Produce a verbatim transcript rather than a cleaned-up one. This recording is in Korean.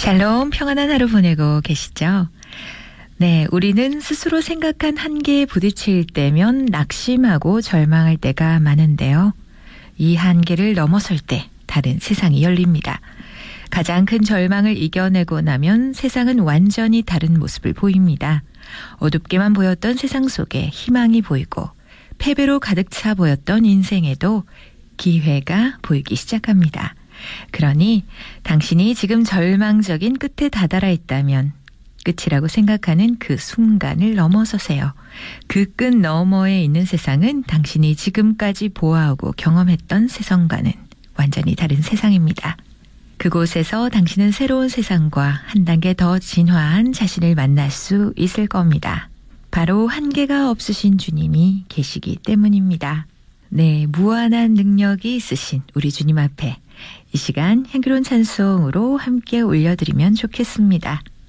샬롬, 평안한 하루 보내고 계시죠? 네, 우리는 스스로 생각한 한계에 부딪힐 때면 낙심하고 절망할 때가 많은데요. 이 한계를 넘어설 때 다른 세상이 열립니다. 가장 큰 절망을 이겨내고 나면 세상은 완전히 다른 모습을 보입니다. 어둡게만 보였던 세상 속에 희망이 보이고 패배로 가득 차 보였던 인생에도 기회가 보이기 시작합니다. 그러니 당신이 지금 절망적인 끝에 다다라 있다면 끝이라고 생각하는 그 순간을 넘어서세요. 그 끝 너머에 있는 세상은 당신이 지금까지 보아오고 경험했던 세상과는 완전히 다른 세상입니다. 그곳에서 당신은 새로운 세상과 한 단계 더 진화한 자신을 만날 수 있을 겁니다. 바로 한계가 없으신 주님이 계시기 때문입니다. 네, 무한한 능력이 있으신 우리 주님 앞에 이 시간 향기로운 찬송으로 함께 올려드리면 좋겠습니다.